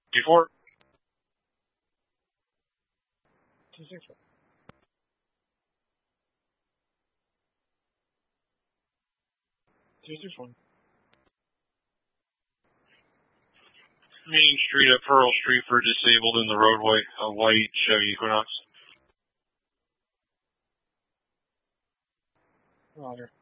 Before 261. Main Street at Pearl Street for disabled in the roadway. A white Chevy Equinox. Roger.